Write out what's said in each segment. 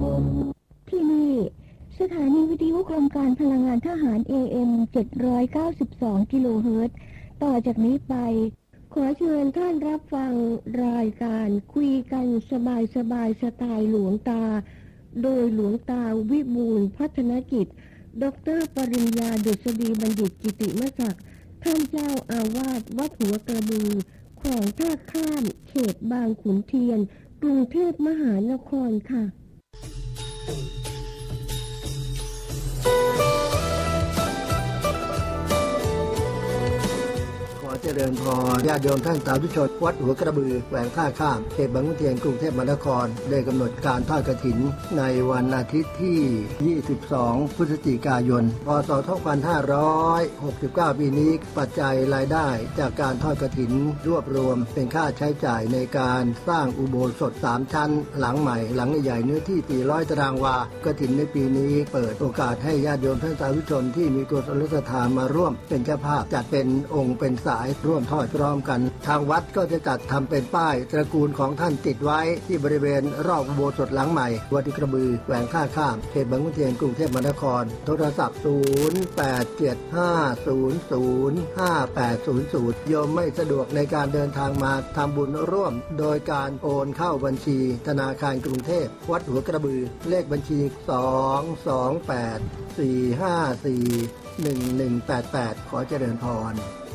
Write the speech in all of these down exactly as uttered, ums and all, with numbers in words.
ที่นี่สถานีวิทยุโครงการพลังงานทหาร เอ เอ็ม เจ็ดร้อยเก้าสิบสอง กิโลเฮิรตซ์ต่อจากนี้ไปขอเชิญท่านรับฟังรายการคุยกันสบายสบายสไตล์หลวงตาโดยหลวงตาวิบูลย์พัฒนกิจดร.ปริญญาดุษฎีบัณฑิตกิติมศักดิ์ท่านเจ้าอาวาสวัดหัวกระบือแขวงท่าข้ามเขตบางขุนเทียนกรุงเทพมหานครค่ะเจริญพรญาติโยมท่านสาธุชนวัดหัวกระบือแขวงท่าข้ามเขตบางขุนเทียนกรุงเทพมหานครได้กำหนดการทอดกฐินในวันอาทิตย์ที่ยี่สิบสองพฤศจิกายนพ.ศ. สองพันห้าร้อยหกสิบเก้าปีนี้ปัจจัยรายได้จากการทอดกฐินรวบรวมเป็นค่าใช้จ่ายในการสร้างอุโบสถสามชั้นหลังใหม่หลังใหญ่เนื้อที่สี่ร้อยตารางวากฐินในปีนี้เปิดโอกาสให้ญาติโยมท่านสาธุชนที่มีกุศลศรัทธามาร่วมเป็นเจ้าภาพจัดเป็นองค์เป็นสายร่วมทอดพร้อมกันทางวัดก็จะจัดทำเป็นป้ายตระกูลของท่านติดไว้ที่บริเวณรอบอุโบสถหลังใหม่วัดกระบือแขวงท่าข้ามเขตบางขุนเทียนกรุงเทพมหานครโทรศัพท์ศูนย์ แปด เจ็ด ห้า ศูนย์ ศูนย์ ห้า แปด ศูนย์ ศูนย์โยมไม่สะดวกในการเดินทางมาทำบุญร่วมโดยการโอนเข้าบัญชีธนาคารกรุงเทพวัดหัวกระบือเลขบัญชีสอง สอง แปด สี่ ห้า สี่ หนึ่ง หนึ่ง แปด แปดขอเจริญพร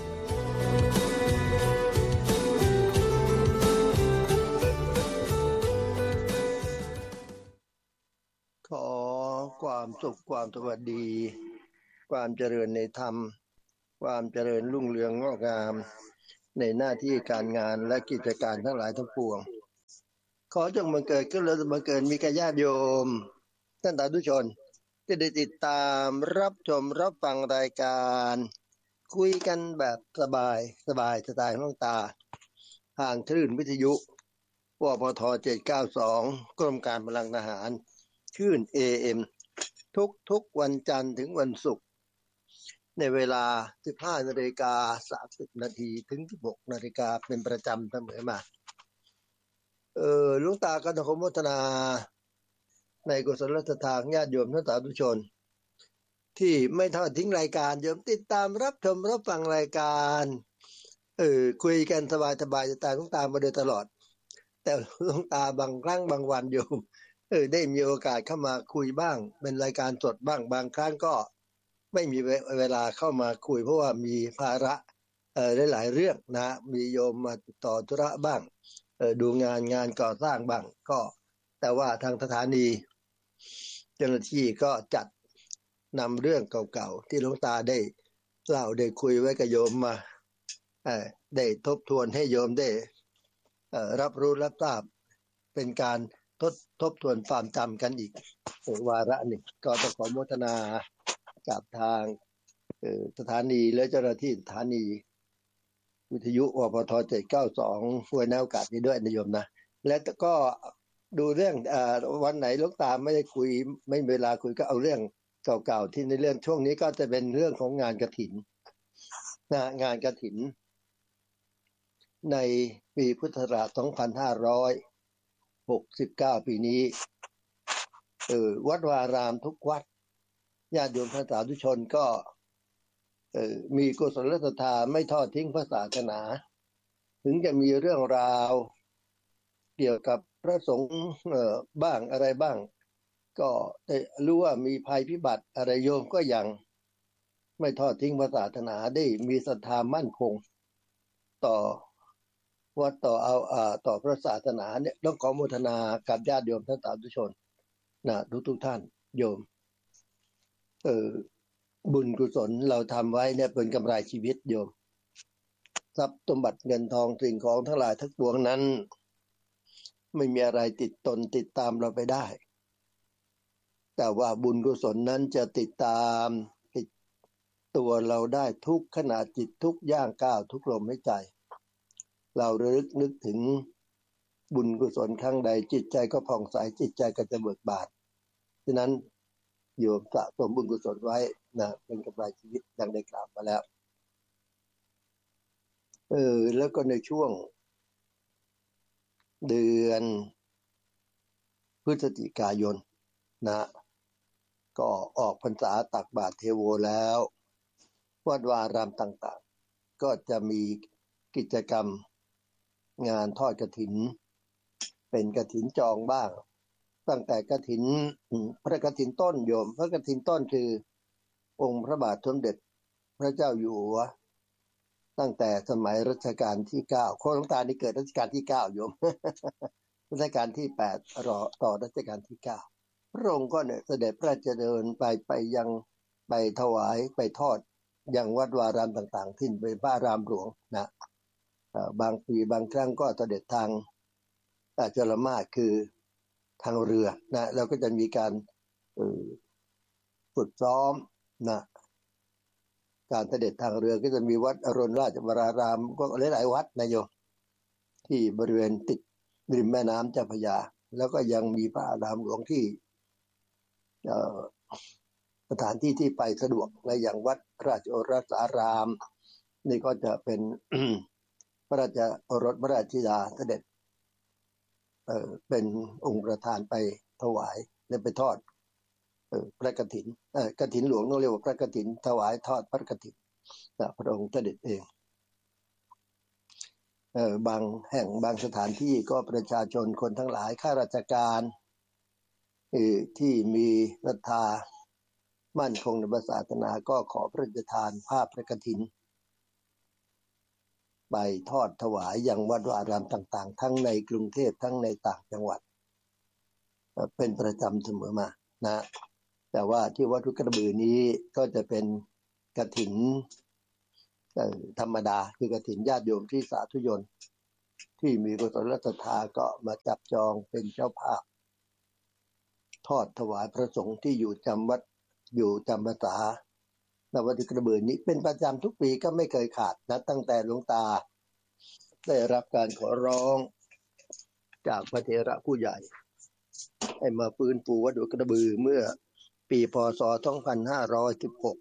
ขอความสุขความสวัสดีความเจริญในธรรมความเจริญรุ่งเรืองงอกงามในหน้าที่การงานและกิจการทั้งหลายทั้งปวงขอจงบังเกิดขึ้นและบังเกิดมีแก่ญาติโยมท่านสาธุชนที่ได้ติดตามรับชมรับฟังรายการคุยกันแบบสบายสบายสไตล์หลวงตาทางคลื่นวิทยุวปทเจ็ดเก้าสองกรมการพลังทหารคลื่น เอ เอ็ม ทุกทุกวันจันทร์ถึงวันศุกร์ในเวลา สิบห้านาฬิกาสามสิบนาทีถึง สิบหกนาฬิกาเป็นประจำเสมอมาเออหลวงตาก็ขออนุโมทนาในกุศลศรัทธาญาติโยมท่านสาธุชนที่ไม่ทอดทิ้งรายการโยมติดตามรับชมรับฟังรายการเออคุยกันสบายๆจะตามหลวงตามาโดยตลอดแต่หลวงตาบางครั้งบางวันโยมเออได้มีโอกาสเข้ามาคุยบ้างเป็นรายการสดบ้างบางครั้งก็ไม่มีเวลาเข้ามาคุยเพราะว่ามีภาระเออหลายๆเรื่องนะมีโยมมาติดต่อธุระบ้างเออดูงานงานก่อสร้างบ้างก็แต่ว่าทางสถานีเจ้าหน้าที่ก็จัดนำเรื่องเก่าๆที่หลวงตาได้เล่าได้คุยไว้กับโยมมาเออได้ทบทวนให้โยมได้เอ่อรับรู้รับทราบเป็นการทบทบทวนความจำกันอีกวาระหนึ่งก็ต้องขออนุโมทนากับทางสถานีและเจ้าหน้าที่สถานีวิทยุวปทเจ็ดเก้าสองช่วยในโอกาสนี้ด้วยนะโยมนะและก็ดูเรื่องเอ่อวันไหนหลวงตาไม่ได้คุยไม่มีเวลาคุยก็เอาเรื่องเก่าๆที่ในเรื่องช่วงนี้ก็จะเป็นเรื่องของงานกฐินนะงานกฐินในปีพุทธศักราชสองพันห้าร้อยหกสิบเก้าปีนี้เออวัดวารามทุกวัดญาติโยมท่านสาธุชนก็เออมีกุศลศรัทธาไม่ทอดทิ้งพระศาสนาถึงจะมีเรื่องราวเกี่ยวกับพระสงฆ์เอ่อบ้างอะไรบ้างก็ได้รู้ว่ามีภัยพิบัติอะไรโยมก็ยังไม่ทอดทิ้งพระศาสนาได้มีศรัทธามั่นคงต่อวัดต่อเอาอ่าต่อพระศาสนาเนี่ยต้องขออนุโมทนากับญาติโยมท่านสาธุชนนะทุกทุกท่านโยมเออบุญกุศลเราทำไว้เนี่ยเป็นกำไรชีวิตโยมทรัพย์สมบัติเงินทองสิ่งของทั้งหลายทั้งปวงนั้นไม่มีอะไรติดตนติดตามเราไปได้แต่ว่าบุญกุศลนั้นจะติดตามติดตัวเราได้ทุกขณะจิตทุกย่างก้าวทุกลมหายใจเราระลึกนึกถึงบุญกุศลครั้งใดจิตใจก็ผ่องใสจิตใจก็จะเบิกบานฉะนั้นโยมสะสมบุญกุศลไว้นะเป็นกำไรชีวิตดังได้กล่าวมาแล้วเออแล้วก็ในช่วงเดือนพฤศจิกายนนะก็ออกพรรษาตักบาตรเทโวแล้ววัดวาอารามต่างๆก็จะมีกิจกรรมงานทอดกฐินเป็นกฐินจองบ้างตั้งแต่กฐินพระกฐินต้นโยมพระกฐินต้นคือองค์พระบาทสมเด็จพระเจ้าอยู่หัวตั้งแต่สมัยรัชกาลที่เก้าโคหลวงตานี่เกิดรัชกาลที่เก้าโยม รัชกาลที่แปดรอต่อรัชกาลที่เก้าพระองค์ก็เนี่ยเสด็จพระราชดำเนินไปไปยังไปถวายไปทอดยังวัดวาอารามต่างๆที่เป็นพระอารามหลวงนะบางปีบางครั้งก็เสด็จทางจรมาศคือทางเรือนะแล้วก็จะมีการฝึกซ้อมนะการเสด็จทางเรือก็จะมีวัดอรุณราชวรารามก็หลายๆวัดนะโยมที่บริเวณติดริมแม่น้ำเจ้าพระยาแล้วก็ยังมีพระอารามหลวงที่สถานที่ที่ไปสะดวกในอย่างวัดราชโอรสารามนี่ก็จะเป็น พระราชโอรสพระราชธิดาเสด็จเอ่อเป็นองค์ประธานไปถวายและไปทอดเอ่อพระกฐินเอ่อกฐินหลวงต้องเรียกว่าพระกฐินถวายทอดพระกฐินนะพระองค์เสด็จเองเอ่อบางแห่งบางสถานที่ก็ประชาชนคนทั้งหลายข้าราชการที่มีศรัทธามั่นคงในศาสนาก็ขอพระราชทานผ้าพระกฐินไปทอดถวายยังวัดวาอารามต่างๆทั้งในกรุงเทพทั้งในต่างจังหวัดเป็นประจำเสมอมานะแต่ว่าที่วัดกระบือนี้ก็จะเป็นกฐินธรรมดาคือกฐินญาติโยมที่สาธุชนที่มีกุศลศรัทธาก็มาจับจองเป็นเจ้าภาพทอดถวายพระสงฆ์ที่อยู่จำวัดอยู่จำพรรษาณวัดกระบือนี้เป็นประจำทุกปีก็ไม่เคยขาดนะตั้งแต่หลวงตาได้รับการขอร้องจากพระเถระผู้ใหญ่ให้มาฟื้นฟูวัดกระบือเมื่อปีพ.ศ. สองพันห้าร้อยสิบหก